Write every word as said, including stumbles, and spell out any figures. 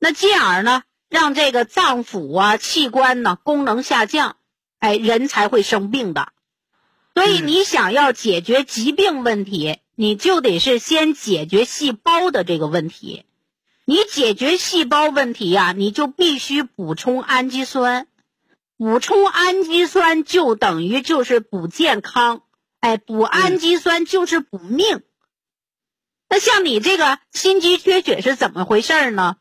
那进而呢，让这个脏腑啊、器官呢功能下降，哎，人才会生病的。所以你想要解决疾病问题，你就得是先解决细胞的这个问题。你解决细胞问题啊，你就必须补充氨基酸。补充氨基酸就等于就是补健康，哎，补氨基酸就是补命。那像你这个心肌缺血是怎么回事呢？